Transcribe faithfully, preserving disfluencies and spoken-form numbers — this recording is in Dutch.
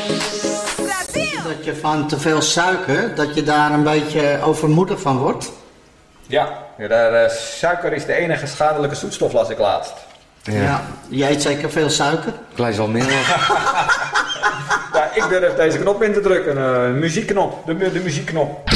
Dat je van te veel suiker, dat je daar een beetje overmoedig van wordt. Ja, ja daar, uh, suiker is de enige schadelijke zoetstof, las ik laatst. Ja, ja je eet zeker veel suiker. Glijs wel meer. Ja, ik durf deze knop in te drukken, uh, muziekknop, de, de muziekknop.